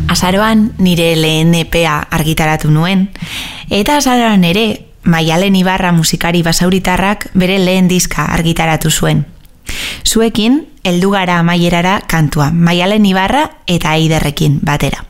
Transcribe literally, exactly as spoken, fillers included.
Azaroan nire lehen E P a argitaratu nuen, eta azaroan ere Maialen Ibarra musikari basauritarrak bere lehen diska argitaratu zuen. Zuekin, heldu gara amaierara kantua, Maialen Ibarra eta Eiderrekin batera.